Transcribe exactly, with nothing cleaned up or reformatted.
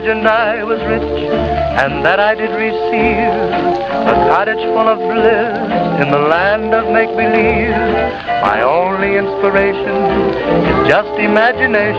And I was rich, and that I did receive a cottage full of bliss in the land of make-believe. My only inspiration is just imagination.